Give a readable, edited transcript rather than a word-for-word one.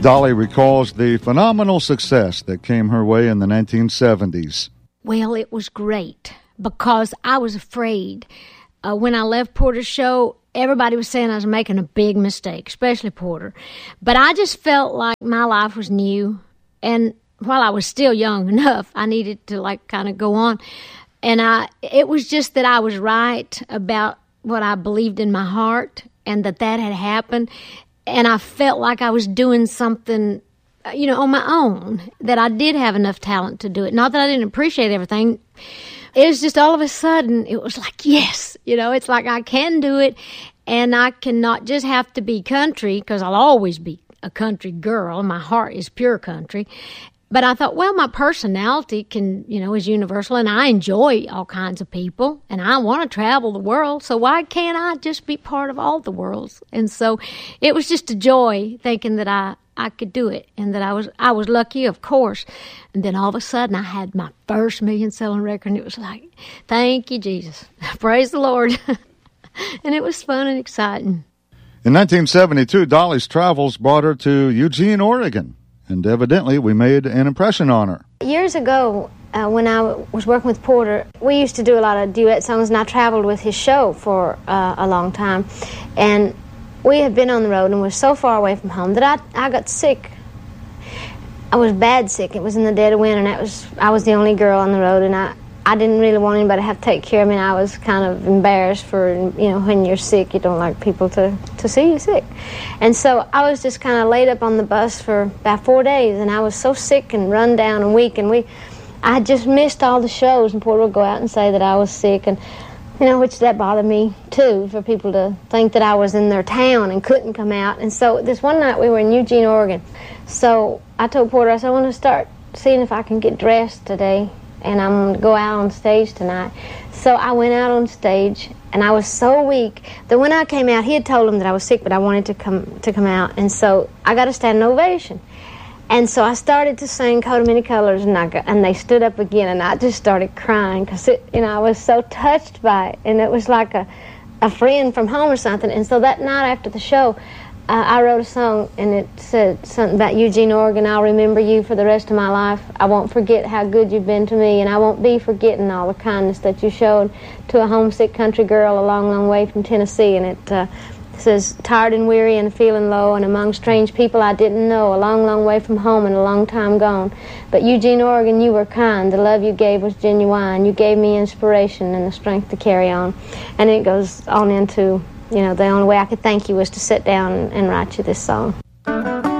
Dolly recalls the phenomenal success that came her way in the 1970s. Well, it was great because I was afraid. When I left Porter's show, everybody was saying I was making a big mistake, especially Porter. But I just felt like my life was new. And while I was still young enough, I needed to kind of go on. And it was just that I was right about what I believed in my heart and that had happened. And I felt like I was doing something, on my own, that I did have enough talent to do it. Not that I didn't appreciate everything. It was just all of a sudden, it was like, yes, it's like I can do it. And I cannot just have to be country, because I'll always be a country girl. My heart is pure country. But I thought, well, my personality is universal, and I enjoy all kinds of people, and I want to travel the world, so why can't I just be part of all the worlds? And so it was just a joy thinking that I could do it, and that I was lucky, of course. And then all of a sudden, I had my first million-selling record, and it was like, thank you, Jesus. Praise the Lord. And it was fun and exciting. In 1972, Dolly's travels brought her to Eugene, Oregon. And evidently, we made an impression on her. Years ago, when I was working with Porter, we used to do a lot of duet songs, and I traveled with his show for a long time. And we had been on the road and were so far away from home that I got sick. I was bad sick. It was in the dead of winter, and I was the only girl on the road, and I didn't really want anybody to have to take care of me. And I was kind of embarrassed for, when you're sick, you don't like people to see you sick. And so I was just kind of laid up on the bus for about 4 days, and I was so sick and run down and weak, and I had just missed all the shows, and Porter would go out and say that I was sick, and which that bothered me too, for people to think that I was in their town and couldn't come out. And so this one night we were in Eugene, Oregon. So I told Porter, I said, I want to start seeing if I can get dressed today, and I'm going to go out on stage tonight. So I went out on stage, and I was so weak that when I came out, he had told him that I was sick, but I wanted to come out. And so I got a standing ovation. And so I started to sing Coat of Many Colors, and they stood up again, and I just started crying because I was so touched by it, and it was like a friend from home or something. And so that night after the show, I wrote a song, and it said something about Eugene, Oregon. I'll remember you for the rest of my life. I won't forget how good you've been to me, and I won't be forgetting all the kindness that you showed to a homesick country girl a long, long way from Tennessee. And it says, tired and weary and feeling low, and among strange people I didn't know, a long, long way from home and a long time gone. But Eugene, Oregon, you were kind. The love you gave was genuine. You gave me inspiration and the strength to carry on. And it goes on into, the only way I could thank you was to sit down and write you this song.